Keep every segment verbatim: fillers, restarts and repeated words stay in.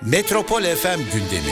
Metropol F M gündemi.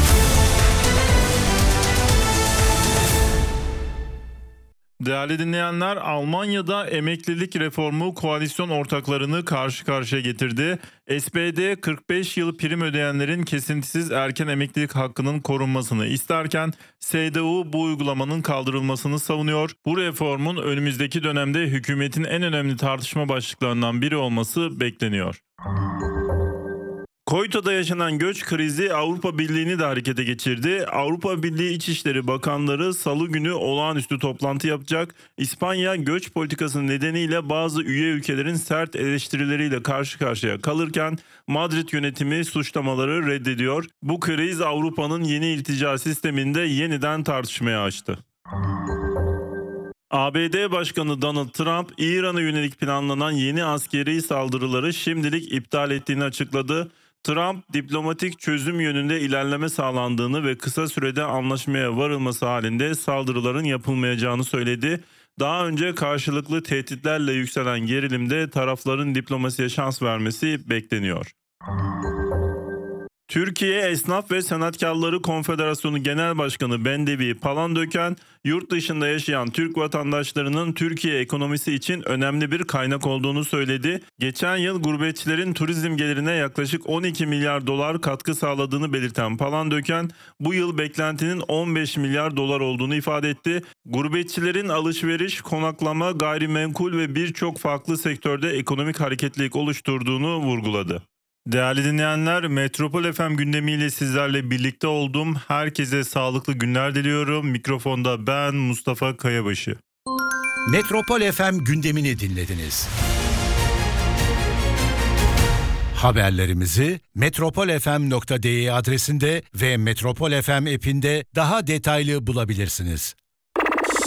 Değerli dinleyenler, Almanya'da emeklilik reformu koalisyon ortaklarını karşı karşıya getirdi. S P D kırk beş yıl prim ödeyenlerin kesintisiz erken emeklilik hakkının korunmasını isterken S D U bu uygulamanın kaldırılmasını savunuyor. Bu reformun önümüzdeki dönemde hükümetin en önemli tartışma başlıklarından biri olması bekleniyor. Koyto'da yaşanan göç krizi Avrupa Birliği'ni de harekete geçirdi. Avrupa Birliği İçişleri Bakanları Salı günü olağanüstü toplantı yapacak. İspanya göç politikası nedeniyle bazı üye ülkelerin sert eleştirileriyle karşı karşıya kalırken Madrid yönetimi suçlamaları reddediyor. Bu kriz Avrupa'nın yeni iltica sisteminde yeniden tartışmaya açtı. A B D Başkanı Donald Trump, İran'a yönelik planlanan yeni askeri saldırıları şimdilik iptal ettiğini açıkladı. Trump, diplomatik çözüm yönünde ilerleme sağlandığını ve kısa sürede anlaşmaya varılması halinde saldırıların yapılmayacağını söyledi. Daha önce karşılıklı tehditlerle yükselen gerilimde tarafların diplomasiye şans vermesi bekleniyor. Türkiye Esnaf ve Sanatkarları Konfederasyonu Genel Başkanı Bendevi Palandöken, yurt dışında yaşayan Türk vatandaşlarının Türkiye ekonomisi için önemli bir kaynak olduğunu söyledi. Geçen yıl gurbetçilerin turizm gelirine yaklaşık on iki milyar dolar katkı sağladığını belirten Palandöken, bu yıl beklentinin on beş milyar dolar olduğunu ifade etti. Gurbetçilerin alışveriş, konaklama, gayrimenkul ve birçok farklı sektörde ekonomik hareketlilik oluşturduğunu vurguladı. Değerli dinleyenler, Metropol F M gündemiyle sizlerle birlikte oldum. Herkese sağlıklı günler diliyorum. Mikrofonda ben Mustafa Kayabaşı. Metropol F M gündemini dinlediniz. Haberlerimizi metropol f m nokta d e adresinde ve Metropol F M app'inde daha detaylı bulabilirsiniz.